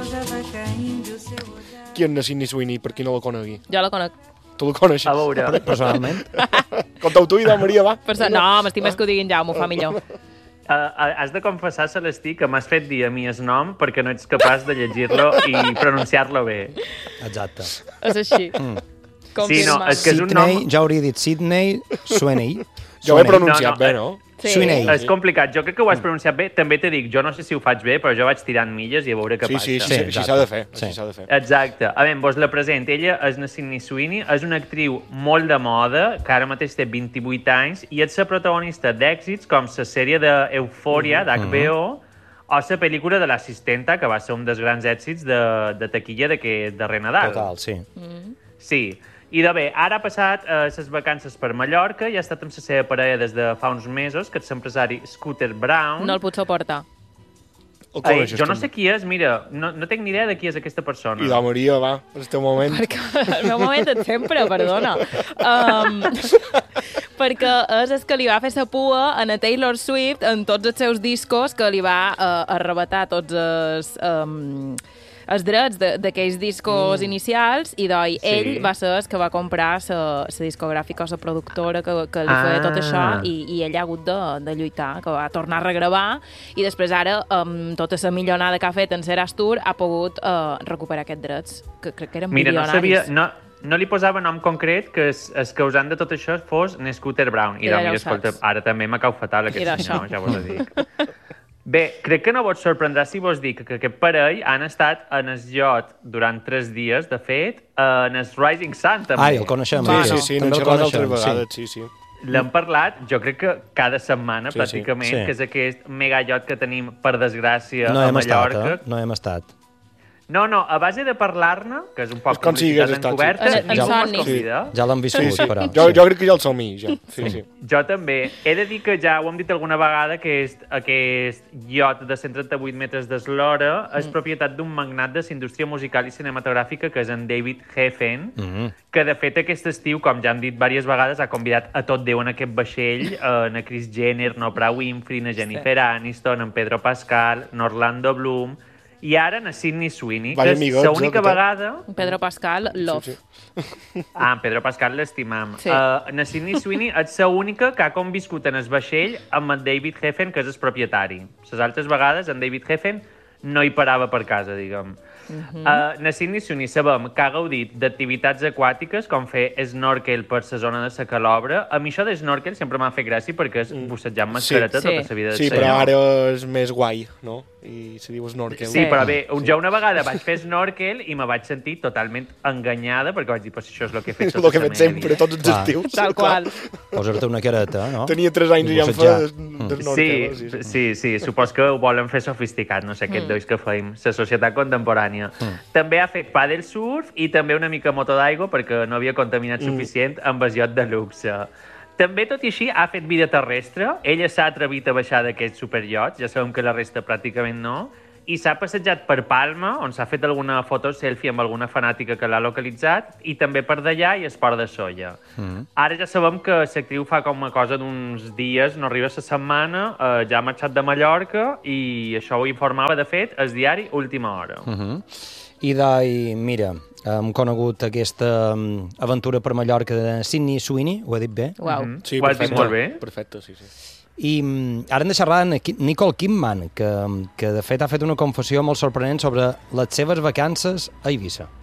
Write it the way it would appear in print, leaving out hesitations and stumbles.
Qui és la Sydney Sweeney, per qui no la conegui? Jo la conec. Tu la coneixes? A veure. Personalment. Contau tu i de Maria, va. No, m'estic més que ho diguin ja, m'ho fa millor. Has de confessar, Celestí, que m'has fet dir a mi el nom perquè no ets capaç de llegir-lo i pronunciar-lo bé. Exacte. És així. Sí, no, és que és un nom... Sydney, ja hauria dit Sydney Sweeney. Jo ho he pronunciat bé, no? Sí. Sweeney. És complicat. Jo crec que ho has pronunciat bé. També t'he dit, jo no sé si ho faig bé, però jo vaig tirant milles i a veure què passa. Sí, s'ha de fer. Sí, s'ha de fer. Exacte. A veure, vos la present. Ella és la Sydney Sweeney, és una actriu molt de moda, que ara mateix té 28 anys, i és la protagonista d'èxits com la sèrie d'Eufòria, d'HBO, o la pel·lícula de l'assistenta, que va ser un dels grans èxits de taquilla d'aquest darrer Nadal. Total, sí. Sí. I de bé, ara ha passat les vacances per Mallorca i ha estat amb la seva parella des de fa uns mesos, que és l'empresari Scooter Brown. No el puc suportar. Jo no sé qui és, mira, no tinc ni idea de qui és aquesta persona. I la Maria, va, és el teu moment. Perquè el meu moment és sempre, perdona. Perquè és el que li va fer sa pua a Taylor Swift en tots els seus discos, que li va arrebatar tots els drets d'aquells discos inicials, i ell va ser el que va comprar la discogràfica o la productora que li feia tot això, i ell ha hagut de lluitar, que va tornar a regravar, i després ara, amb tota la milionada que ha fet en Eras Tour, ha pogut recuperar aquests drets, que crec que eren milionaris. No li posava nom concret, que el causant de tot això fos Scooter Brown. I mira, escolta, ara també m'ha cau fatal aquest senyor, ja vos ho dic. Bé, crec que no vos sorprendrà si vos dic que aquest parell han estat en el iot durant 3 dies, de fet, en el Rising Sun, també. El coneixem. Sí, n'hem xerrat altres vegades, sí. L'hem parlat, jo crec que cada setmana, pràcticament, que és aquest mega iot que tenim, per desgràcia, a Mallorca. No hem estat. No, a base de parlar-ne, que és un poc publicitat encoberta, ningú mos convida. Ja l'hem viscut, però... Jo crec que ja el som ja. Jo també. He de dir que ja ho hem dit alguna vegada, que aquest iot de 138 metres d'eslora és propietat d'un magnat de la indústria musical i cinematogràfica, que és en David Geffen, que de fet aquest estiu, com ja hem dit diverses vegades, ha convidat a tot Déu en aquest vaixell, a Kris Jenner, a Oprah Winfrey, a Jennifer Aniston, a Pedro Pascal, a Orlando Bloom... I ara a Sydney Sweeney, que és l'única vegada... Pedro Pascal, love. En Pedro Pascal l'estimam. A Sydney Sweeney és l'única que ha conviscut en el vaixell amb en David Geffen, que és el propietari. Les altres vegades en David Geffen no hi parava per casa, diguem. A Sydney Sweeney sabem que ha gaudit d'activitats aquàtiques, com fer snorkel per la zona de la Calobra. A mi això de snorkel sempre m'ha fet gràcia perquè és bussejar amb mascareta tota la vida del senyor. Sí, però ara és més guai, no? I se diu snorkel. Sí, però bé, jo una vegada vaig fer snorkel i me vaig sentir totalment enganyada, perquè vaig dir, pues això és el que he fet tota la meva vida. És el que he fet sempre, tots els estius. Tal qual. Posar-te una careta, no? Tenia 3 anys i ja em feia snorkel. Sí, supos que ho volen fer sofisticat, no sé, aquest dois que feim, la societat contemporània. També ha fet pàdel surf i també una mica moto d'aigua, perquè no havia contaminat suficient amb el iot de luxe. També, tot i així, ha fet vida terrestre. Ella s'ha atrevit a baixar d'aquests superiots, ja sabem que la resta pràcticament no, i s'ha passejat per Palma, on s'ha fet alguna foto selfie amb alguna fanàtica que l'ha localitzat, i també per d'allà i Esport de Solla. Ara ja sabem que l'actriu fa com una cosa d'uns dies, no arriba la setmana, ja ha marxat de Mallorca, i això ho informava, de fet, el diari Última Hora. I mira, hem conegut aquesta aventura per Mallorca de Sydney Sweeney, ho he dit bé? Uau. Sí, ho has dit molt bé. Perfecte, sí. I ara hem de xerrar amb Nicole Kidman, que de fet ha fet una confessió molt sorprenent sobre les seves vacances a Eivissa.